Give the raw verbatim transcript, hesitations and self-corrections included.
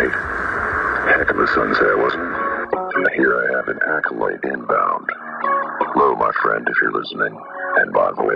night. Heck of a sunset, wasn't it? Here I have an acolyte inbound. Hello, my friend, if you're listening. And by the way,